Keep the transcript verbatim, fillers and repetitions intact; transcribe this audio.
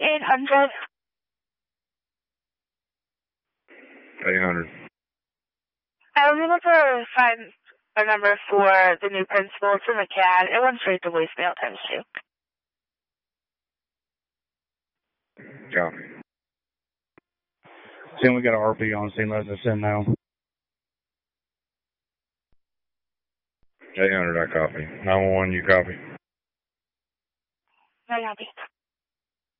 eight hundred. eight hundred. I was able to find a number for the new principal. It's in the C A D. It went straight to voicemail times two. Copy. Then we got an R P on scene. Let's just send now. eight hundred, I copy. nine one one, you copy. I copy.